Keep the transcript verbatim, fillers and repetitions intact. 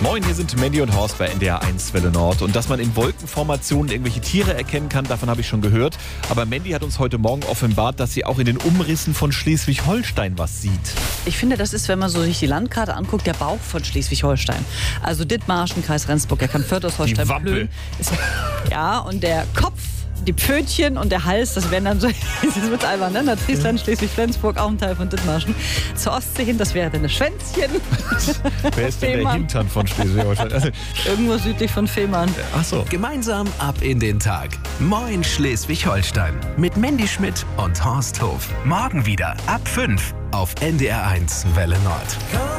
Moin, hier sind Mandy und Horst bei N D R eins Welle Nord. Und dass man in Wolkenformationen irgendwelche Tiere erkennen kann, davon habe ich schon gehört. Aber Mandy hat uns heute Morgen offenbart, dass sie auch in den Umrissen von Schleswig-Holstein was sieht. Ich finde, das ist, wenn man so sich die Landkarte anguckt, der Bauch von Schleswig-Holstein. Also Dithmarschen, Kreis Rendsburg, Eckernförde, Holstein, Die Wampel. Plön. Ist, ja, und der Kopf, die Pfötchen und der Hals, das wären dann so, das wird albern, ne? Nordfriesland, Schleswig-Flensburg, auch ein Teil von Dithmarschen. Zur Ostsee hin, das wäre dann das Schwänzchen. Wer ist denn der Fehmarn. Hintern von Schleswig-Holstein? Also, Irgendwo südlich von Fehmarn. ach so. Gemeinsam ab in den Tag. Moin Schleswig-Holstein. Mit Mandy Schmidt und Horst Hof. Morgen wieder ab fünf auf N D R eins Welle Nord.